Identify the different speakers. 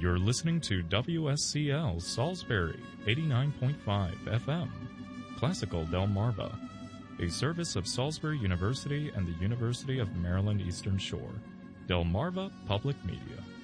Speaker 1: You're listening to WSCL Salisbury 89.5 FM, Classical Delmarva, a service of Salisbury University and the University of Maryland Eastern Shore, Delmarva Public Media.